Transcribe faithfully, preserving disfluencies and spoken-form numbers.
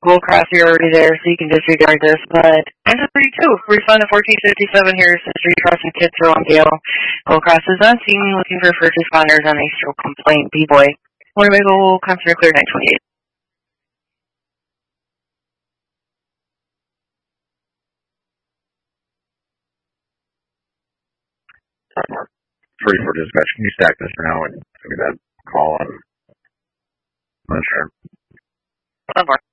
Gold Cross, you're already there, so you can disregard this, but I'm just thirty-two. Refund of fourteen fifty-seven here, Street Crossing Kids Row on Gale. Gold Cross is on scene looking for first responders on a stroke complaint. B-Boy. Winnebago, Consumer Clear nine twenty-eight. forty-four dispatch, can you stack this for now and give me that call on? I'm not sure. One more.